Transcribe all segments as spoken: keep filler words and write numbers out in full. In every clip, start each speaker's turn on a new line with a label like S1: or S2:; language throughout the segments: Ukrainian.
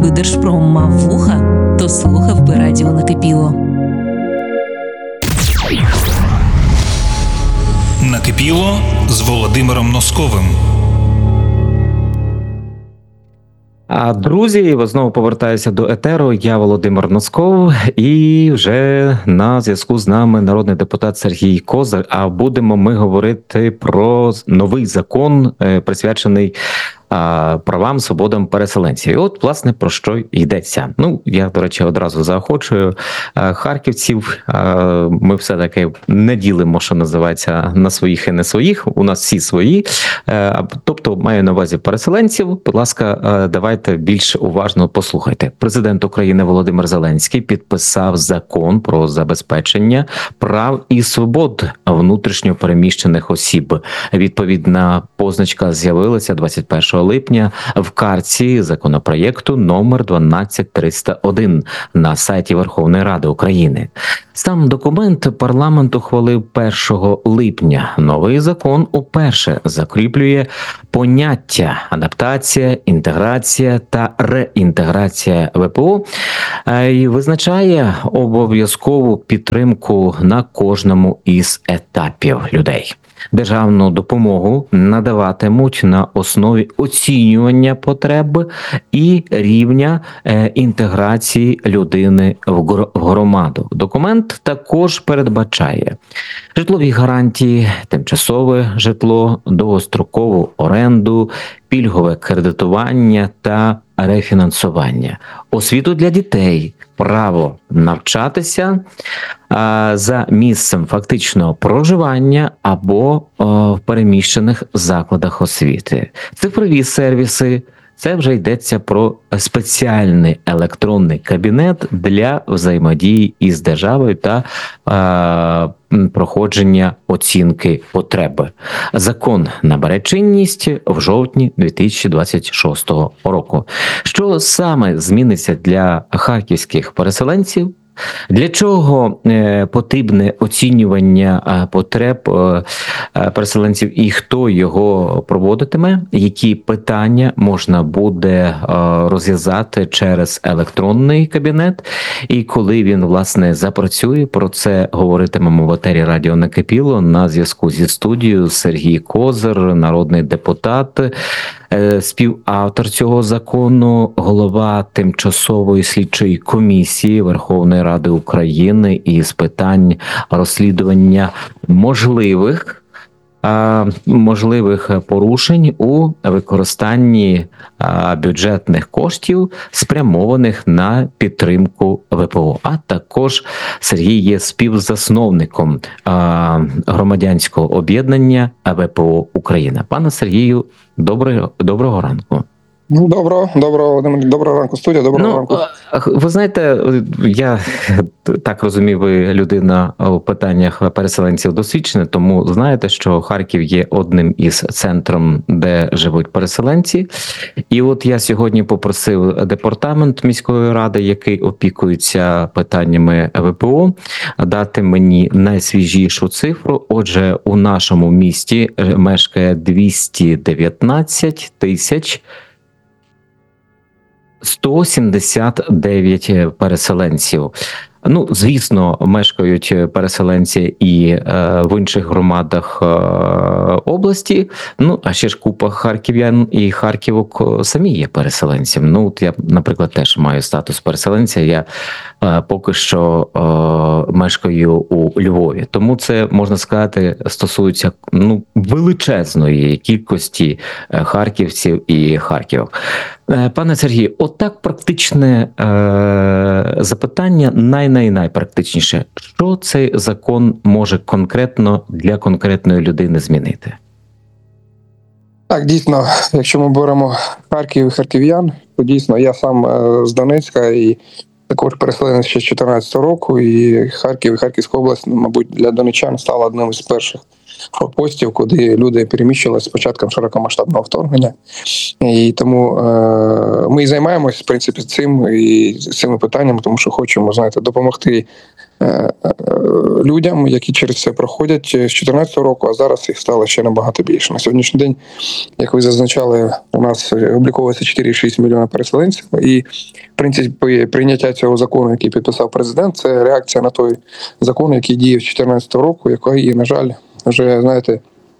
S1: Якби Держпром мав вуха, то слухав би радіо «Накипіло».
S2: «Накипіло» з Володимиром Носковим.
S3: А друзі, знову повертаюся до етеру. Я Володимир Носков, і вже на зв'язку з нами народний депутат Сергій Козир. А будемо ми говорити про новий закон, присвячений правам, свободам переселенців. І от, власне, про що йдеться. Ну, я, до речі, одразу заохочую харківців. Ми все-таки не ділимо, що називається, на своїх і не своїх. У нас всі свої. Тобто, маю на увазі переселенців. Будь ласка, давайте більш уважно послухайте. Президент України Володимир Зеленський підписав закон про забезпечення прав і свобод внутрішньо переміщених осіб. Відповідна позначка з'явилася двадцять першого липня в картці законопроєкту номер дванадцять триста один на сайті Верховної Ради України. Сам документ парламент ухвалив першого липня. Новий закон уперше закріплює поняття адаптація, інтеграція та реінтеграція ВПО і визначає обов'язкову підтримку на кожному із етапів людей. Державну допомогу надаватимуть на основі оцінювання потреб і рівня інтеграції людини в громаду. Документ також передбачає житлові гарантії, тимчасове житло, довгострокову оренду, пільгове кредитування та рефінансування, освіту для дітей, право навчатися а, за місцем фактичного проживання або а, в переміщених закладах освіти, цифрові сервіси. Це вже йдеться про спеціальний електронний кабінет для взаємодії із державою та е, проходження оцінки потреби. Закон набере чинність в жовтні дві тисячі двадцять шостого року. Що саме зміниться для харківських переселенців? Для чого е, потрібне оцінювання потреб е, переселенців і хто його проводитиме? Які питання можна буде е, розв'язати через електронний кабінет? І коли він, власне, запрацює, про це говоритимемо в етері радіо «Накипіло». На зв'язку зі студією Сергій Козир, народний депутат, е, співавтор цього закону, голова тимчасової слідчої комісії Верховної Ради України із питань розслідування можливих а, можливих порушень у використанні а, бюджетних коштів, спрямованих на підтримку ВПО. А також Сергій є співзасновником а, громадянського об'єднання ВПО Україна. Пане Сергію, доброго, доброго ранку.
S4: Доброго, доброго, доброго ранку, студія, доброго
S3: ну,
S4: ранку.
S3: Ви знаєте, я так розумію, ви людина у питаннях переселенців досвідчена, тому знаєте, що Харків є одним із центром, де живуть переселенці. І от я сьогодні попросив департамент міської ради, який опікується питаннями ВПО, дати мені найсвіжішу цифру. Отже, у нашому місті мешкає двісті дев'ятнадцять тисяч сто сімдесят дев'ять переселенців. Ну, звісно, мешкають переселенці і е, в інших громадах е, області. Ну, а ще ж купа харків'ян і харківок самі є переселенцем. Ну, от я, наприклад, теж маю статус переселенця. Я е, поки що е, мешкаю у Львові. Тому це, можна сказати, стосується ну, величезної кількості харківців і харківок. Пане Сергію, отак практичне е, запитання най-най-найпрактичніше. Що цей закон може конкретно для конкретної людини змінити?
S4: Так, дійсно, якщо ми беремо Харків і харків'ян, то дійсно я сам е, з Донецька і також переселенець ще з чотирнадцятого року, і Харків і Харківська область, мабуть, для донеччан стала одним із перших форпостів, куди люди переміщувалися з початком широкомасштабного вторгнення. І тому е, ми і займаємося, в принципі, цим і цими питаннями, тому що хочемо, знаєте, допомогти е, е, людям, які через це проходять з дві тисячі чотирнадцятого року, а зараз їх стало ще набагато більше. На сьогоднішній день, як ви зазначали, у нас обліковується чотири цілих шість мільйона переселенців, і в принципі прийняття цього закону, який підписав президент, це реакція на той закон, який діє з дві тисячі чотирнадцятого року, який, на жаль, вже, знаєте,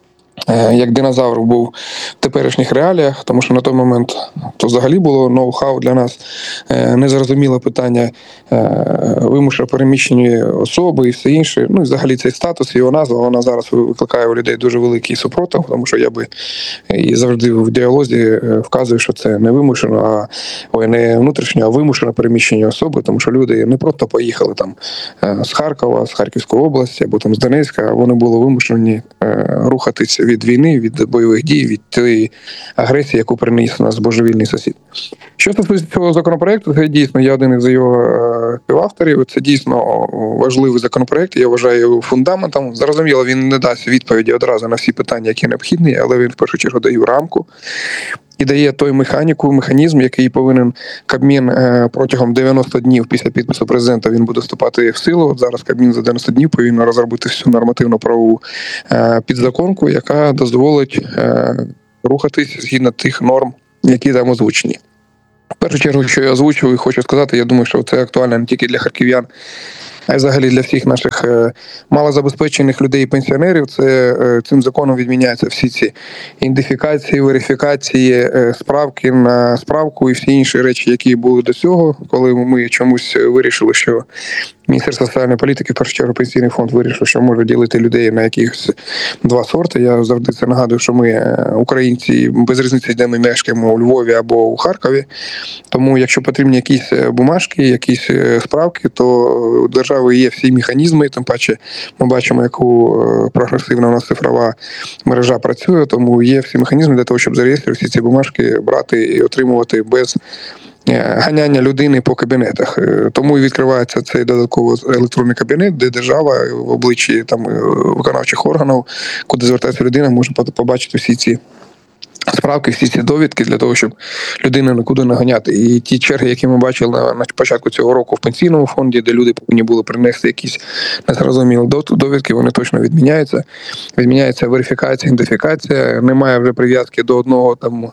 S4: як динозавр був в теперішніх реаліях, тому що на той момент то взагалі було ноу-хау для нас, незрозуміле питання вимушено переміщені особи і все інше. Ну і взагалі цей статус, його назва, вона зараз викликає у людей дуже великий супротив, тому що я би і завжди в діалозі вказую, що це не вимушено, а ой, не внутрішньо, а вимушено переміщені особи, тому що люди не просто поїхали там з Харкова, з Харківської області або там з Донецька, а вони були вимушені рухатися від війни, від бойових дій, від тієї агресії, яку приніс у нас божевільний сусід. Що стосується цього законопроекту, це дійсно я один із його співавторів. Це дійсно важливий законопроект. Я вважаю його фундаментом. Зрозуміло, він не дасть відповіді одразу на всі питання, які необхідні, але він в першу чергу дає рамку і дає той механіку, механізм, який повинен Кабмін протягом дев'яноста днів після підпису президента він буде вступати в силу. От зараз Кабмін за дев'яносто днів повинен розробити всю нормативно-правову підзаконку, яка дозволить рухатись згідно тих норм, які там озвучені. В першу чергу, що я озвучив і хочу сказати, я думаю, що це актуально не тільки для харків'ян, а й взагалі для всіх наших малозабезпечених людей і пенсіонерів. Це цим законом відміняються всі ці ідентифікації, верифікації, справки на справку і всі інші речі, які були до цього, коли ми чомусь вирішили, що Міністерство соціальної політики, в першу чергу Пенсійний фонд вирішив, що може ділити людей на якихось два сорти. Я завжди це нагадую, що ми українці, без різниці, де ми мешкаємо, у Львові або у Харкові. Тому якщо потрібні якісь бумажки, якісь справки, то у держави є всі механізми, тим паче ми бачимо, яку прогресивна у нас цифрова мережа працює, тому є всі механізми для того, щоб зареєструвати всі ці бумажки, брати і отримувати без ганяння людини по кабінетах. Тому і відкривається цей додатково електронний кабінет, де держава в обличчі там виконавчих органів, куди звертається людина, може побачити всі ці справки, всі ці довідки для того, щоб людину нікуди не ганяти. І ті черги, які ми бачили на, на початку цього року в пенсійному фонді, де люди повинні були принести якісь незрозумілі довідки, вони точно відміняються. Відміняється верифікація, ідентифікація. Немає вже прив'язки до одного там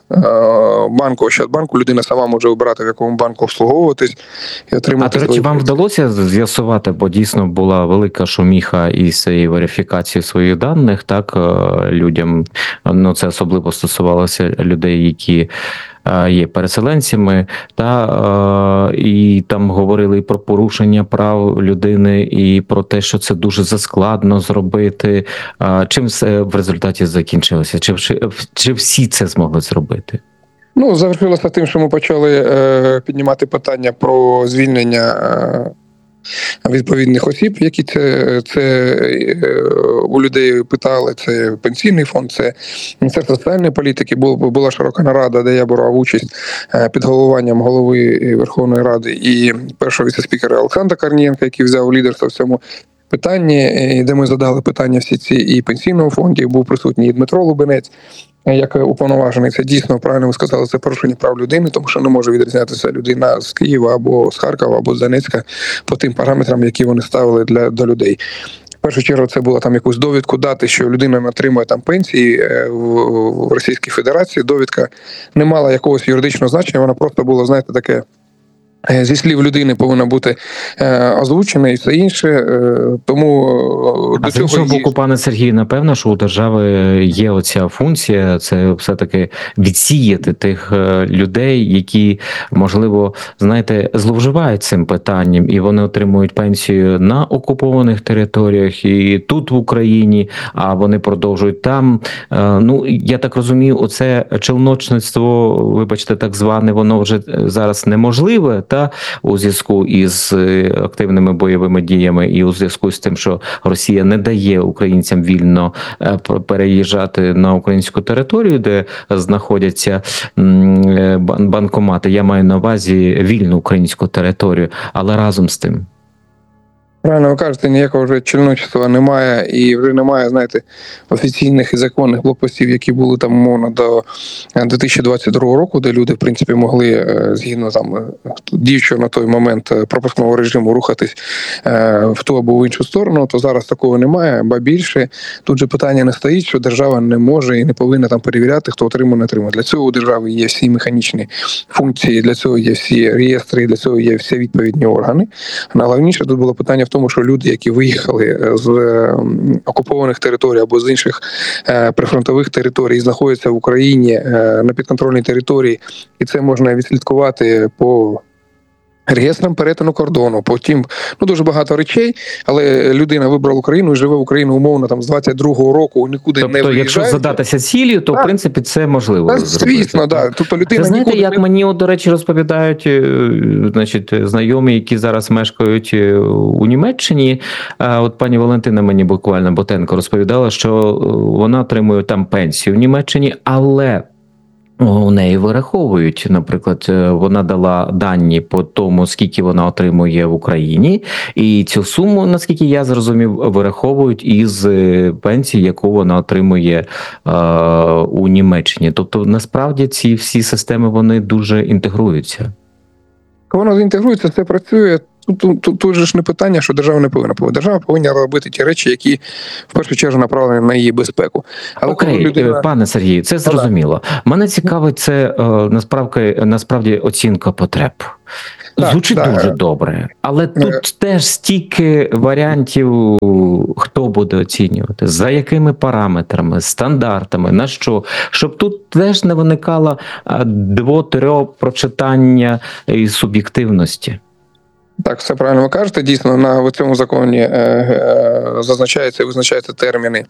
S4: банку, Ощадбанку. Людина сама може обирати, в якому банку обслуговуватись і отримати.
S3: А, до речі, вам вдалося з'ясувати, бо дійсно була велика шуміха із цією верифікацією своїх даних, так, людям, ну це особливо стосувалося людей, які є переселенцями, та і там говорили і про порушення прав людини, і про те, що це дуже заскладно зробити. Чим все в результаті закінчилося? Чи, чи, чи всі це змогли зробити?
S4: Ну, завершилося тим, що ми почали е, піднімати питання про звільнення е, відповідних осіб, які це, це е, у людей питали. Це Пенсійний фонд, це Міністерство соціальної політики. Була, була широка нарада, де я брав участь е, під головуванням голови Верховної Ради і першого віце-спікера Олександра Корнієнка, який взяв лідерство в цьому питанні, де ми задали питання всі ці і Пенсійному фонді, був присутній і Дмитро Лубенець, як уповноважений. Це дійсно, правильно ви сказали, це порушення прав людини, тому що не може відрізнятися людина з Києва або з Харкова, або з Донецька по тим параметрам, які вони ставили для до людей. В першу чергу це було там якусь довідку дати, що людина не отримує там пенсії в Російській Федерації. Довідка не мала якогось юридичного значення, вона просто була, знаєте, таке, зі слів людини повинна бути е, озвучена і все інше. Е, тому
S3: а
S4: до
S3: з іншого
S4: цього
S3: боку, пане Сергію, напевно, що у держави є оця функція, це все-таки відсіяти тих людей, які, можливо, знаєте, зловживають цим питанням, і вони отримують пенсію на окупованих територіях і тут в Україні, а вони продовжують там. Е, ну, я так розумію, оце челночництво, вибачте, так зване, воно вже зараз неможливе, та у зв'язку із активними бойовими діями і у зв'язку з тим, що Росія не дає українцям вільно переїжджати на українську територію, де знаходяться банкомати. Я маю на увазі вільну українську територію, але разом з тим.
S4: Правильно ви кажете, ніякого вже чільночества немає, і вже немає, знаєте, офіційних і законних блокпостів, які були там, умовно, до дві тисячі двадцять другого року, де люди, в принципі, могли, згідно там діючого на той момент пропускного режиму, рухатись в ту або в іншу сторону, то зараз такого немає, ба більше. Тут же питання не стоїть, що держава не може і не повинна там перевіряти, хто отримує, не отримує. Для цього у держави є всі механічні функції, для цього є всі реєстри, для цього є всі відповідні органи. Найголовніше тут було питання в тому, що люди, які виїхали з окупованих територій або з інших прифронтових територій, знаходяться в Україні на підконтрольній території, і це можна відслідкувати по реєстрам перетину кордону, потім, ну, дуже багато речей, але людина вибрала Україну і живе в Україні умовно там з двадцять другого року, нікуди
S3: тобто,
S4: не виїжджає.
S3: Тобто, якщо задатися цілею, то, так, в принципі, це можливо
S4: так,
S3: зробити.
S4: Звісно, так. Да. Тобто, людина
S3: це, знаєте, як
S4: не...
S3: мені, до речі, розповідають, значить, знайомі, які зараз мешкають у Німеччині. От пані Валентина мені буквально Ботенко розповідала, що вона отримує там пенсію в Німеччині, але у неї вираховують, наприклад, вона дала дані по тому, скільки вона отримує в Україні, і цю суму, наскільки я зрозумів, вираховують із пенсії, яку вона отримує е, у Німеччині. Тобто, насправді, ці всі системи, вони дуже інтегруються.
S4: Воно інтегрується, це працює. Тут, тут, тут же ж не питання, що держава не повинна. Держава повинна робити ті речі, які в першу чергу направлені на її безпеку. Але
S3: Окей,
S4: коли людина...
S3: пане Сергію, це зрозуміло. Мене цікавить це насправді, насправді оцінка потреб. Так, звучить так. Дуже добре, але тут е... теж стільки варіантів, хто буде оцінювати, за якими параметрами, стандартами, на що, щоб тут теж не виникало дво-трьох прочитання і суб'єктивності.
S4: Так, все правильно ви кажете. Дійсно, на в цьому законі е, е, зазначаються і визначаються терміни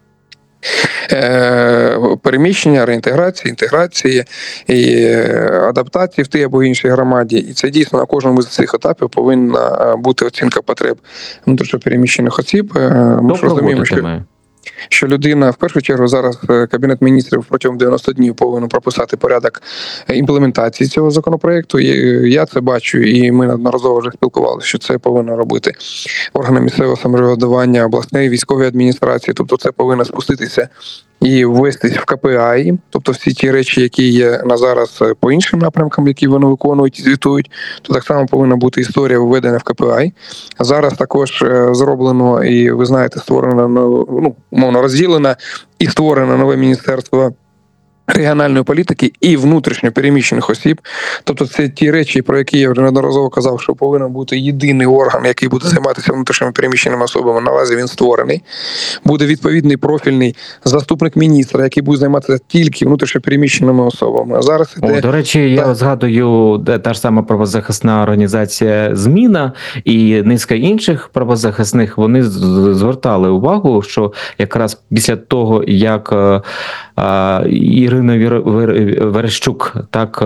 S4: е, переміщення, реінтеграції, інтеграції і адаптації в тій або іншій громаді. І це дійсно на кожному з цих етапів повинна бути оцінка потреб внутрішньо переміщених осіб. Ми ж розуміємо, що... що людина, в першу чергу, зараз Кабінет міністрів протягом дев'яноста днів повинен прописати порядок імплементації цього законопроекту. І я це бачу, і ми неодноразово вже спілкувалися, що це повинно робити органи місцевого самоврядування, обласної військової адміністрації. Тобто це повинно спуститися і ввестись в ка пе а і, тобто всі ті речі, які є на зараз по іншим напрямкам, які вони виконують і звітують, то так само повинна бути історія введена в ка пе а і. Зараз також зроблено, і ви знаєте, створено, ну, умовно розділено і створено нове міністерство регіональної політики і внутрішньо переміщених осіб. Тобто це ті речі, про які я вже неодноразово казав, що повинен бути єдиний орган, який буде займатися внутрішніми переміщеними особами. Наразі він створений. Буде відповідний профільний заступник міністра, який буде займатися тільки внутрішньо переміщеними особами. А зараз іде...
S3: О, до речі, я так. згадую, та ж сама правозахисна організація «Зміна» і низка інших правозахисних, вони звертали увагу, що якраз після того, як а, Ірина Верещук так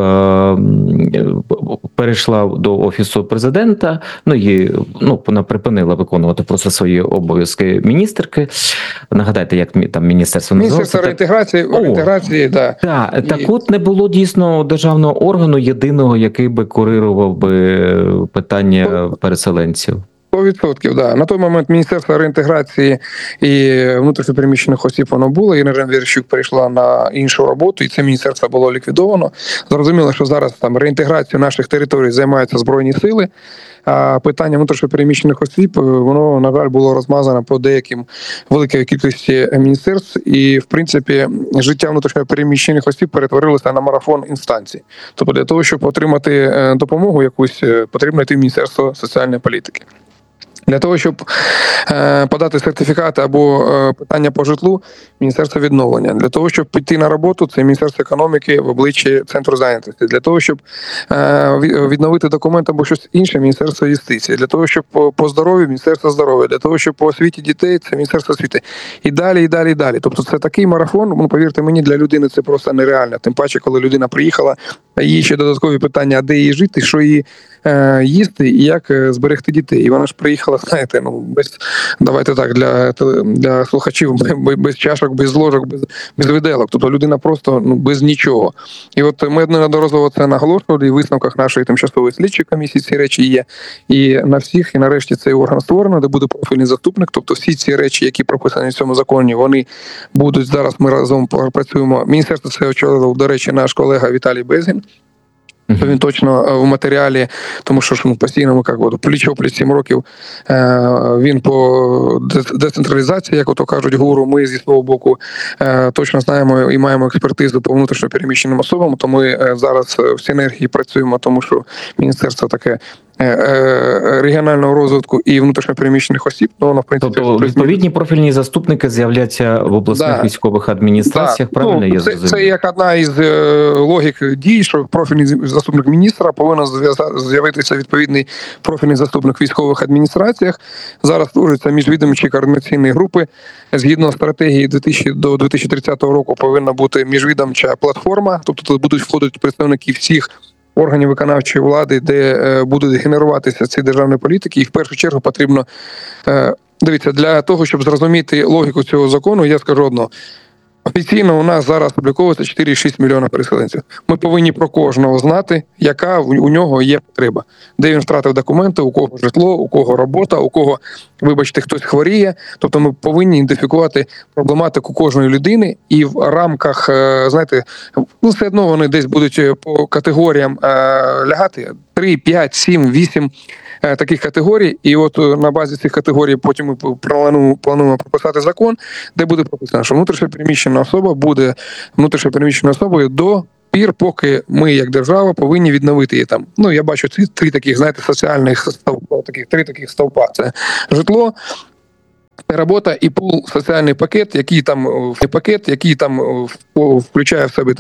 S3: перейшла до Офісу президента, ну і ну, вона припинила виконувати просто свої обов'язки міністерки. Нагадайте, як там міністерство називалося? Міністерство
S4: реінтеграції, реінтеграції, да.
S3: Так, і... так от не було дійсно державного органу єдиного, який би курирував би питання переселенців.
S4: сто відсотків, да. На той момент Міністерство реінтеграції і внутрішньопереміщених осіб воно було, Ірина Верещук перейшла на іншу роботу, і це міністерство було ліквідовано. Зрозуміло, що зараз там реінтеграцією наших територій займаються Збройні сили, а питання внутрішньопереміщених осіб, воно, на жаль, було розмазано по деяким великій кількості міністерств, і, в принципі, життя внутрішньопереміщених осіб перетворилося на марафон інстанцій. Тобто для того, щоб отримати допомогу якусь, потрібно йти в Міністерство соціальної політики. Для того, щоб е, подати сертифікати або е, питання по житлу, Міністерство відновлення. Для того, щоб піти на роботу, це Міністерство економіки в обличчі Центру зайнятості. Для того, щоб е, відновити документ або щось інше, Міністерство юстиції. Для того, щоб по, по здоров'ю, Міністерство здоров'я. Для того, щоб по освіті дітей, це Міністерство освіти. І далі, і далі, і далі. Тобто це такий марафон, ну, повірте мені, для людини це просто нереально. Тим паче, коли людина приїхала, їй ще додаткові питання, а де їй жити, що їй е, їсти і як зберегти дітей. І вона ж приїхала знаєте, ну без давайте так для для слухачів без, без чашок, без ложок, без без виделок. Тобто людина просто ну без нічого. І от ми неодноразово це наголошували, і в висновках нашої тимчасової слідчої комісії ці речі є. І на всіх, і нарешті цей орган створено, де буде профільний заступник. Тобто всі ці речі, які прописані в цьому законі, вони будуть зараз. Ми разом працюємо. Міністерство це очолив, до речі, наш колега Віталій Безгін. То він точно в матеріалі, тому що ну, постійно ми як от, пліч-опліч сім років е, він по децентралізації, як ото кажуть гуру, ми зі свого боку е, точно знаємо і маємо експертизу по внутрішньо переміщеним особам, то ми е, зараз в синергії працюємо, тому що міністерство таке регіонального розвитку і внутрішньопереміщених осіб, то воно, в принципі...
S3: Тобто відповідні профільні заступники з'являться в обласних да. військових адміністраціях, да. правильно ну, я
S4: це,
S3: зрозумів? Це
S4: як одна із логік дій, що профільний заступник міністра повинен з'явитися відповідний профільний заступник в військових адміністраціях. Зараз створюються міжвідомчі координаційні групи. Згідно стратегії дві тисячі до дві тисячі тридцятого року повинна бути міжвідомча платформа, тобто тут будуть входити представники всіх органів виконавчої влади, де е, будуть генеруватися ці державні політики, і в першу чергу потрібно, е, дивіться, для того, щоб зрозуміти логіку цього закону, я скажу одно. Офіційно у нас зараз обліковується чотири цілих шість десятих мільйона переселенців. Ми повинні про кожного знати, яка у нього є потреба. Де він втратив документи, у кого житло, у кого робота, у кого, вибачте, хтось хворіє. Тобто ми повинні ідентифікувати проблематику кожної людини і в рамках, знаєте, ну все одно вони десь будуть по категоріям лягати. три, п'ять, сім, вісім таких категорій. І от на базі цих категорій потім ми плануємо, плануємо прописати закон, де буде прописано, що внутрішньопереміщена особа буде внутрішньопереміщеною особою до пір, поки ми, як держава, повинні відновити її там. Ну, я бачу ці три таких, знаєте, соціальних стовпа, таких, три таких стовпа. Це житло, робота і пул соціальний пакет, який там пакет, який там включає в себе